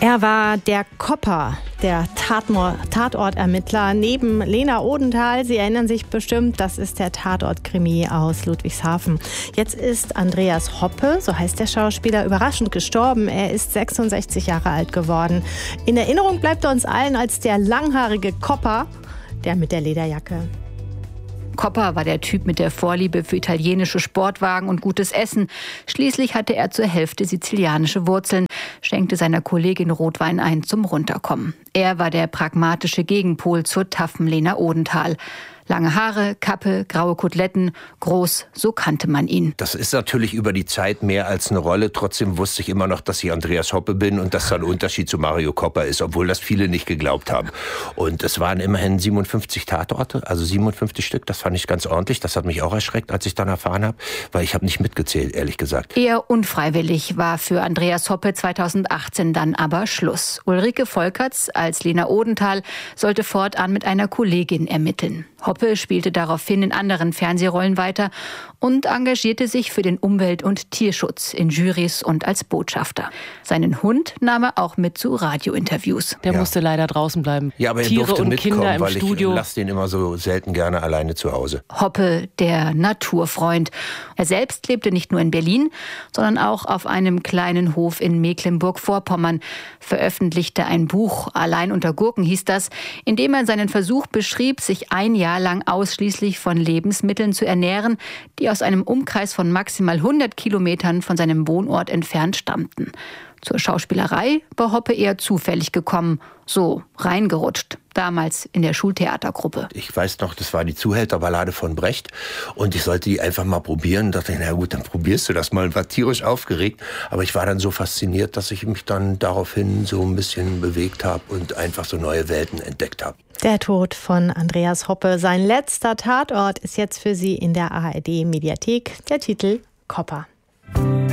Er war der Kopper, der Tatortermittler neben Lena Odenthal. Sie erinnern sich bestimmt, das ist der Tatort-Krimi aus Ludwigshafen. Jetzt ist Andreas Hoppe, so heißt der Schauspieler, überraschend gestorben. Er ist 66 Jahre alt geworden. In Erinnerung bleibt er uns allen als der langhaarige Kopper, der mit der Lederjacke. Kopper war der Typ mit der Vorliebe für italienische Sportwagen und gutes Essen. Schließlich hatte er zur Hälfte sizilianische Wurzeln, schenkte seiner Kollegin Rotwein ein zum Runterkommen. Er war der pragmatische Gegenpol zur taffen Lena Odenthal. Lange Haare, Kappe, graue Koteletten, groß, so kannte man ihn. Das ist natürlich über die Zeit mehr als eine Rolle. Trotzdem wusste ich immer noch, dass ich Andreas Hoppe bin und dass da ein Unterschied zu Mario Kopper ist, obwohl das viele nicht geglaubt haben. Und es waren immerhin 57 Tatorte, also 57 Stück. Das fand ich ganz ordentlich. Das hat mich auch erschreckt, als ich dann erfahren habe, weil ich habe nicht mitgezählt, ehrlich gesagt. Eher unfreiwillig war für Andreas Hoppe 2018 dann aber Schluss. Ulrike Volkerts als Lena Odenthal sollte fortan mit einer Kollegin ermitteln. Hoppe spielte daraufhin in anderen Fernsehrollen weiter und engagierte sich für den Umwelt- und Tierschutz in Jurys und als Botschafter. Seinen Hund nahm er auch mit zu Radiointerviews. Der musste leider draußen bleiben. Ja, aber er Tiere durfte und mitkommen, Kinder im weil Studio. Ich lasse den immer so selten gerne alleine zu Hause. Hoppe, der Naturfreund. Er selbst lebte nicht nur in Berlin, sondern auch auf einem kleinen Hof in Mecklenburg-Vorpommern, veröffentlichte ein Buch, Allein unter Gurken hieß das, in dem er seinen Versuch beschrieb, sich ein Jahr lang ausschließlich von Lebensmitteln zu ernähren, die aus einem Umkreis von maximal 100 Kilometern von seinem Wohnort entfernt stammten. Zur Schauspielerei war Hoppe eher zufällig gekommen, so reingerutscht, damals in der Schultheatergruppe. Ich weiß noch, das war die Zuhälterballade von Brecht und ich sollte die einfach mal probieren. Da dachte ich, na gut, dann probierst du das mal. Ich war tierisch aufgeregt, aber ich war dann so fasziniert, dass ich mich dann daraufhin so ein bisschen bewegt habe und einfach so neue Welten entdeckt habe. Der Tod von Andreas Hoppe. Sein letzter Tatort ist jetzt für Sie in der ARD-Mediathek. Der Titel Kopper.